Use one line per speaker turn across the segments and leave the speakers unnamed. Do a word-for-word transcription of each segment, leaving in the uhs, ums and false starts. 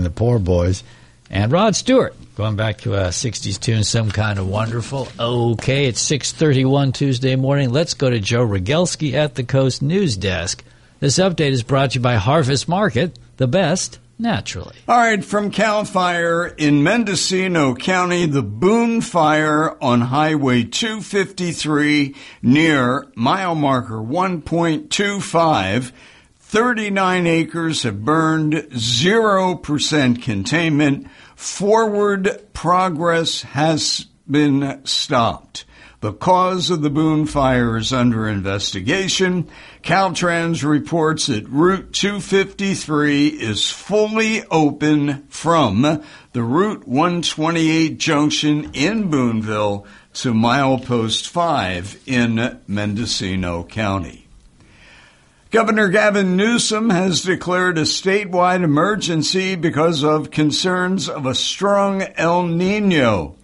the Poor Boys. And Rod Stewart, going back to a sixties tune, Some Kind of Wonderful. Okay, it's six thirty-one Tuesday morning. Let's go to Joe Rogelski at the Coast News Desk. This update is brought to you by Harvest Market, the best naturally.
All right, from CAL FIRE in Mendocino County, the Boone Fire on Highway two fifty-three near mile marker one point two five. thirty-nine acres have burned, zero percent containment. Forward progress has been stopped. The cause of the Boone Fire is under investigation. Caltrans reports that Route two fifty-three is fully open from the Route one twenty-eight junction in Booneville to milepost five in Mendocino County. Governor Gavin Newsom has declared a statewide emergency because of concerns of a strong El Nino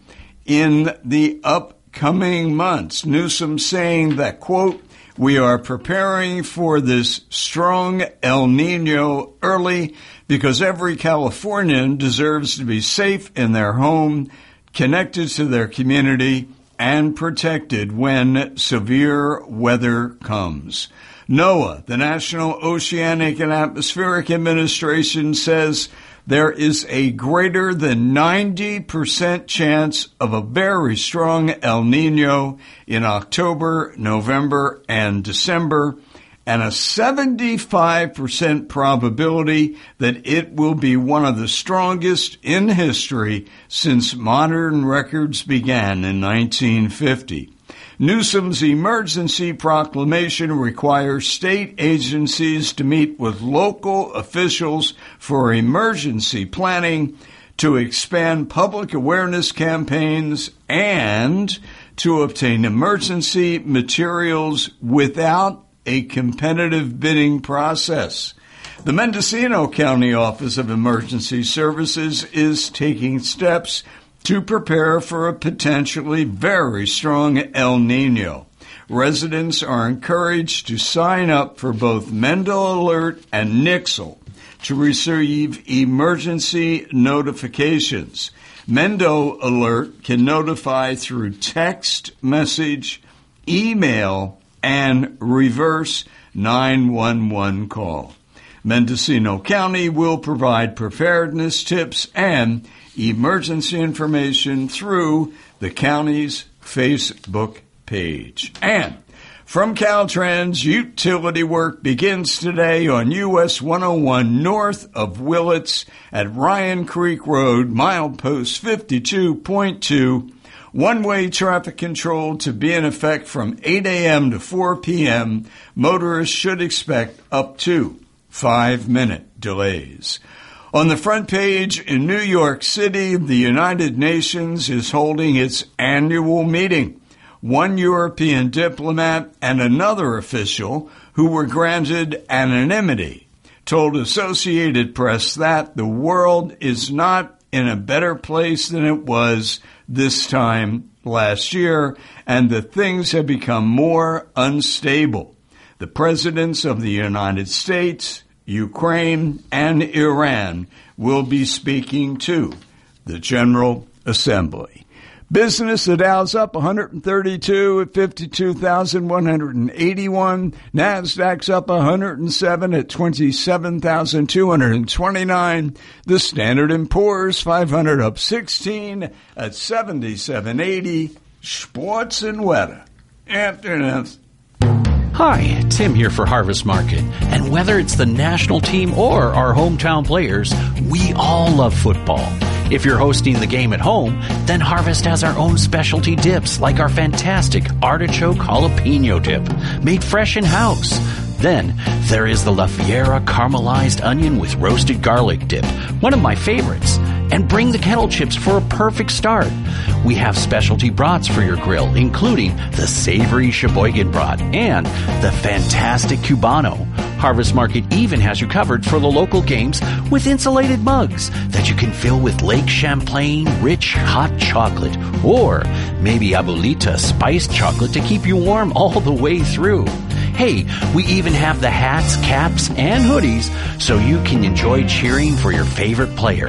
in the upcoming months. Newsom saying that, quote, "We are preparing for this strong El Nino early because every Californian deserves to be safe in their home, connected to their community, and protected when severe weather comes." NOAA, the National Oceanic and Atmospheric Administration, says there is a greater than ninety percent chance of a very strong El Nino in October, November, and December, and a seventy-five percent probability that it will be one of the strongest in history since modern records began in nineteen fifty. Newsom's emergency proclamation requires state agencies to meet with local officials for emergency planning, to expand public awareness campaigns, and to obtain emergency materials without a competitive bidding process. The Mendocino County Office of Emergency Services is taking steps to prepare for a potentially very strong El Nino. Residents are encouraged to sign up for both Mendo Alert and Nixle to receive emergency notifications. Mendo Alert can notify through text message, email, and reverse nine one one call. Mendocino County will provide preparedness tips and emergency information through the county's Facebook page. And from Caltrans, utility work begins today on U S one oh one north of Willits at Ryan Creek Road, milepost fifty-two point two. One-way traffic control to be in effect from eight a.m. to four p.m. Motorists should expect up to five-minute delays. On the front page in New York City, the United Nations is holding its annual meeting. One European diplomat and another official who were granted anonymity told Associated Press that the world is not in a better place than it was this time last year, and that things have become more unstable. The presidents of the United States, Ukraine, and Iran will be speaking to the General Assembly. Business, the Dow's up one hundred thirty-two at fifty-two thousand one hundred eighty-one. NASDAQ's up one hundred seven at twenty-seven thousand two hundred twenty-nine. The Standard and Poor's five hundred up sixteen at seventy-seven eighty. Sports and weather. Internet.
Hi, Tim here for Harvest Market. And whether it's the national team or our hometown players, we all love football. If you're hosting the game at home, then Harvest has our own specialty dips, like our fantastic artichoke jalapeno dip, made fresh in-house. Then there is the La Fiera caramelized onion with roasted garlic dip, one of my favorites. And bring the kettle chips for a perfect start. We have specialty brats for your grill, including the savory Sheboygan brat and the fantastic Cubano. Harvest Market even has you covered for the local games with insulated mugs that you can fill with Lake Champlain rich hot chocolate, or maybe Abuelita spiced chocolate to keep you warm all the way through. Hey, we even have the hats, caps, and hoodies so you can enjoy cheering for your favorite player.